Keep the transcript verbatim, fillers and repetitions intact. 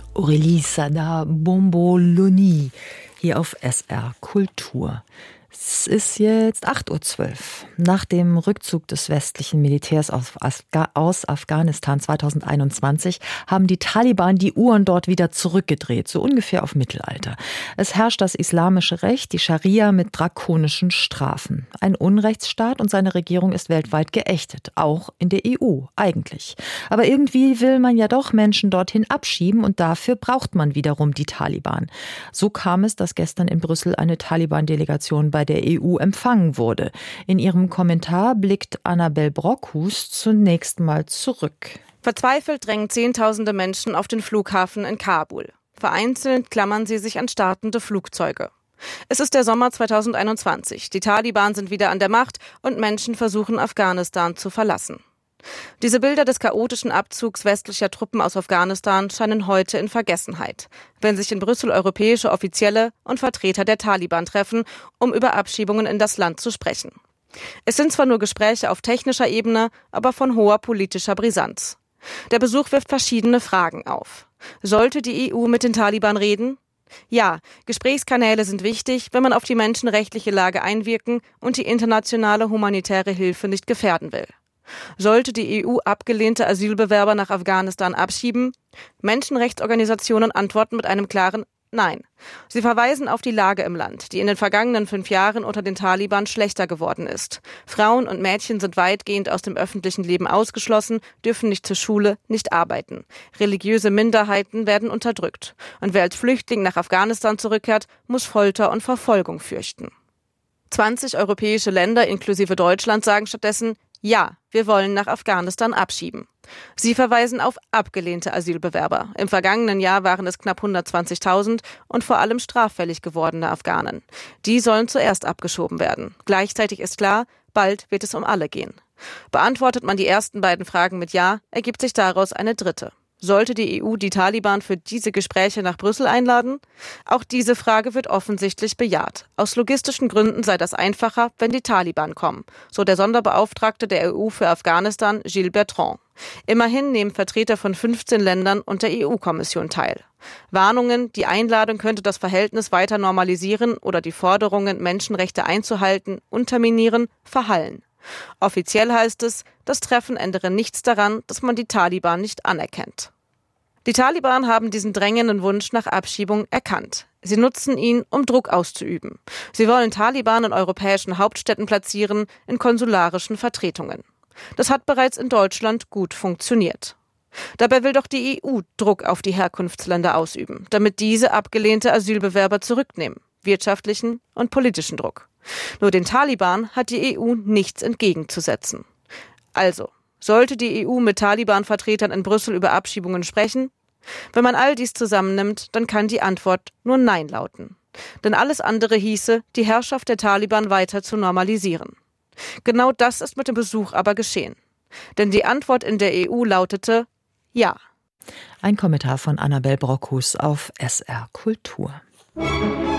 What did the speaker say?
Aurélie Sada Bomboloni hier auf S R Kultur. Es ist jetzt acht Uhr zwölf. Nach dem Rückzug des westlichen Militärs aus, Afga- aus Afghanistan zweitausendeinundzwanzig haben die Taliban die Uhren dort wieder zurückgedreht, so ungefähr auf Mittelalter. Es herrscht das islamische Recht, die Scharia mit drakonischen Strafen. Ein Unrechtsstaat und seine Regierung ist weltweit geächtet, auch in der E U eigentlich. Aber irgendwie will man ja doch Menschen dorthin abschieben und dafür braucht man wiederum die Taliban. So kam es, dass gestern in Brüssel eine Taliban-Delegation bei der E U empfangen wurde. In ihrem Kommentar blickt Annabel Brockhus zunächst mal zurück. Verzweifelt drängen Zehntausende Menschen auf den Flughafen in Kabul. Vereinzelt klammern sie sich an startende Flugzeuge. Es ist der Sommer zweitausendeinundzwanzig. Die Taliban sind wieder an der Macht und Menschen versuchen, Afghanistan zu verlassen. Diese Bilder des chaotischen Abzugs westlicher Truppen aus Afghanistan scheinen heute in Vergessenheit, wenn sich in Brüssel europäische Offizielle und Vertreter der Taliban treffen, um über Abschiebungen in das Land zu sprechen. Es sind zwar nur Gespräche auf technischer Ebene, aber von hoher politischer Brisanz. Der Besuch wirft verschiedene Fragen auf. Sollte die E U mit den Taliban reden? Ja, Gesprächskanäle sind wichtig, wenn man auf die menschenrechtliche Lage einwirken und die internationale humanitäre Hilfe nicht gefährden will. Sollte die E U abgelehnte Asylbewerber nach Afghanistan abschieben? Menschenrechtsorganisationen antworten mit einem klaren Nein. Sie verweisen auf die Lage im Land, die in den vergangenen fünf Jahren unter den Taliban schlechter geworden ist. Frauen und Mädchen sind weitgehend aus dem öffentlichen Leben ausgeschlossen, dürfen nicht zur Schule, nicht arbeiten. Religiöse Minderheiten werden unterdrückt. Und wer als Flüchtling nach Afghanistan zurückkehrt, muss Folter und Verfolgung fürchten. zwanzig europäische Länder inklusive Deutschland sagen stattdessen, ja, wir wollen nach Afghanistan abschieben. Sie verweisen auf abgelehnte Asylbewerber. Im vergangenen Jahr waren es knapp hundertzwanzigtausend und vor allem straffällig gewordene Afghanen. Die sollen zuerst abgeschoben werden. Gleichzeitig ist klar, bald wird es um alle gehen. Beantwortet man die ersten beiden Fragen mit Ja, ergibt sich daraus eine dritte. Sollte die E U die Taliban für diese Gespräche nach Brüssel einladen? Auch diese Frage wird offensichtlich bejaht. Aus logistischen Gründen sei das einfacher, wenn die Taliban kommen, so der Sonderbeauftragte der E U für Afghanistan, Gilles Bertrand. Immerhin nehmen Vertreter von fünfzehn Ländern und der E U-Kommission teil. Warnungen, die Einladung könnte das Verhältnis weiter normalisieren oder die Forderungen, Menschenrechte einzuhalten, unterminieren, verhallen. Offiziell heißt es, das Treffen ändere nichts daran, dass man die Taliban nicht anerkennt. Die Taliban haben diesen drängenden Wunsch nach Abschiebung erkannt. Sie nutzen ihn, um Druck auszuüben. Sie wollen Taliban in europäischen Hauptstädten platzieren, in konsularischen Vertretungen. Das hat bereits in Deutschland gut funktioniert. Dabei will doch die E U Druck auf die Herkunftsländer ausüben, damit diese abgelehnte Asylbewerber zurücknehmen. Wirtschaftlichen und politischen Druck. Nur den Taliban hat die E U nichts entgegenzusetzen. Also, sollte die E U mit Taliban-Vertretern in Brüssel über Abschiebungen sprechen? Wenn man all dies zusammennimmt, dann kann die Antwort nur Nein lauten. Denn alles andere hieße, die Herrschaft der Taliban weiter zu normalisieren. Genau das ist mit dem Besuch aber geschehen. Denn die Antwort in der E U lautete Ja. Ein Kommentar von Annabel Brockhus auf S R Kultur.